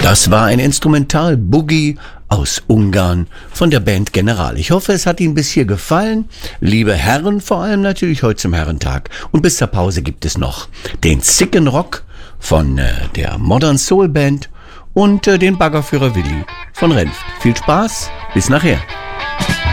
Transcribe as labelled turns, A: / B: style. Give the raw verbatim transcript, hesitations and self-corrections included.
A: Das war ein Instrumental-Boogie aus Ungarn von der Band General. Ich hoffe, es hat Ihnen bis hier gefallen. Liebe Herren, vor allem natürlich heute zum Herrentag. Und bis zur Pause gibt es noch den Sicken Rock von äh, der Modern Soul Band und äh, den Baggerführer Willi von Renft. Viel Spaß, bis nachher.